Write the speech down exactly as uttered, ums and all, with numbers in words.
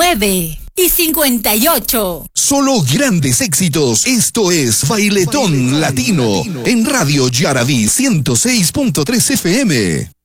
nueve y cincuenta y ocho. Solo grandes éxitos. Esto es Bailetón, Bailetón Latino, Latino en Radio Yaraví ciento seis punto tres F M.